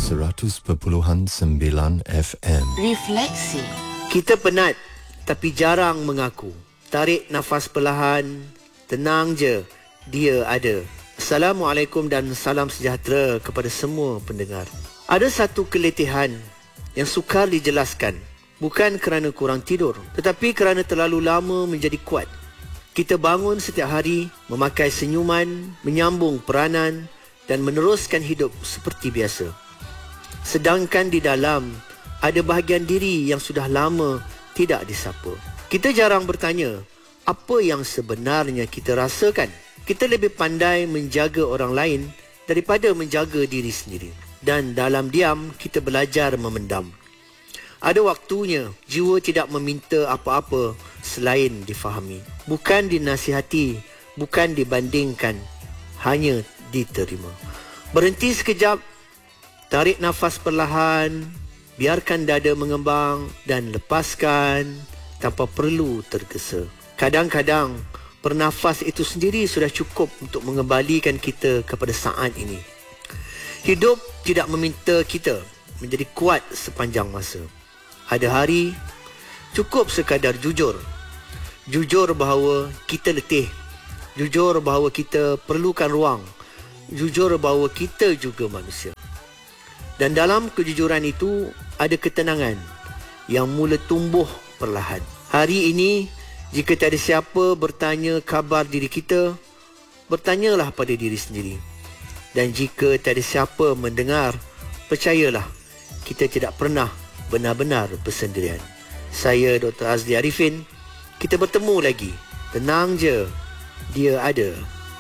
100.9 FM. Refleksi. Kita penat tapi jarang mengaku. Tarik nafas perlahan, tenang je, dia ada. Assalamualaikum dan salam sejahtera kepada semua pendengar. Ada satu keletihan yang sukar dijelaskan. Bukan kerana kurang tidur, tetapi kerana terlalu lama menjadi kuat. Kita bangun setiap hari, memakai senyuman, menyambung peranan dan meneruskan hidup seperti biasa. Sedangkan di dalam, ada bahagian diri yang sudah lama tidak disapa. Kita jarang bertanya, apa yang sebenarnya kita rasakan? Kita lebih pandai menjaga orang lain daripada menjaga diri sendiri. Dan dalam diam, kita belajar memendam. Ada waktunya jiwa tidak meminta apa-apa selain difahami. Bukan dinasihati, bukan dibandingkan, hanya diterima. Berhenti sekejap, tarik nafas perlahan, biarkan dada mengembang dan lepaskan tanpa perlu tergesa. Kadang-kadang, bernafas itu sendiri sudah cukup untuk mengembalikan kita kepada saat ini. Hidup tidak meminta kita menjadi kuat sepanjang masa. Ada hari, cukup sekadar jujur. Jujur bahawa kita letih. Jujur bahawa kita perlukan ruang. Jujur bahawa kita juga manusia. Dan dalam kejujuran itu, ada ketenangan yang mula tumbuh perlahan. Hari ini, jika tiada siapa bertanya khabar diri kita, bertanyalah pada diri sendiri. Dan jika tiada siapa mendengar, percayalah, kita tidak pernah benar-benar bersendirian. Saya Dr. Azli Arifin. Kita bertemu lagi. Tenang je, dia ada.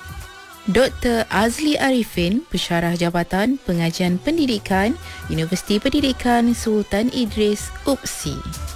Dr. Azli Arifin, Pensyarah Jabatan Pengajian Pendidikan, Universiti Pendidikan Sultan Idris, UPSI.